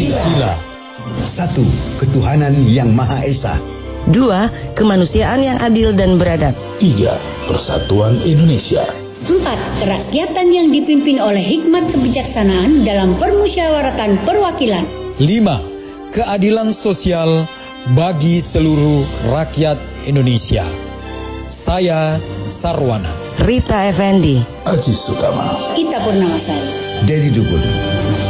Pancasila. 1. Ketuhanan yang Maha Esa. 2. Kemanusiaan yang adil dan beradab. 3. Persatuan Indonesia. 4. Kerakyatan yang dipimpin oleh hikmat kebijaksanaan dalam permusyawaratan perwakilan. 5. Keadilan sosial bagi seluruh rakyat Indonesia. Saya Sarwana. Rita Effendi. Aji Sutama. Ita Purnamasari. Dedi Dugul.